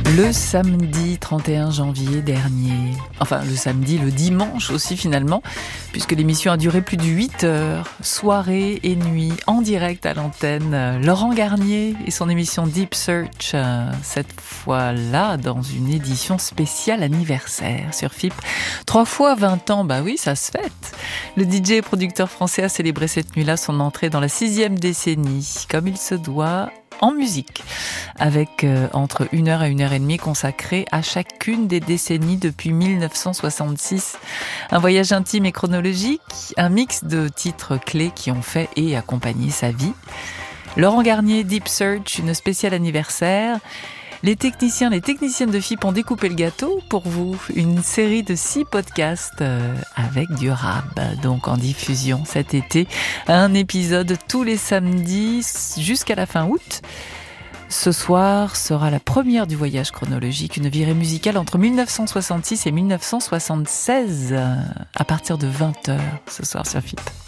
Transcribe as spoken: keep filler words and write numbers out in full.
Le samedi trente et un janvier dernier, enfin le samedi, le dimanche aussi finalement, puisque l'émission a duré plus de huit heures, soirée et nuit, en direct à l'antenne. Laurent Garnier et son émission Deep Search, cette fois-là dans une édition spéciale anniversaire sur F I P. Trois fois vingt ans, bah oui, ça se fête. Le D J et producteur français a célébré cette nuit-là son entrée dans la sixième décennie, comme il se doit, en musique, avec euh, entre une heure et une heure et demie consacrée à chacune des décennies depuis mille neuf cent soixante-six. Un voyage intime et chronologique, un mix de titres clés qui ont fait et accompagné sa vie. Laurent Garnier, Deep Search, une spéciale anniversaire. Les techniciens, les techniciennes de F I P ont découpé le gâteau pour vous. Une série de six podcasts euh, avec du rap, donc en diffusion cet été. Un épisode tous les samedis jusqu'à la fin août. Ce soir sera la première du voyage chronologique, une virée musicale entre mille neuf cent soixante-six et mille neuf cent soixante-seize, à partir de vingt heures ce soir sur F I P.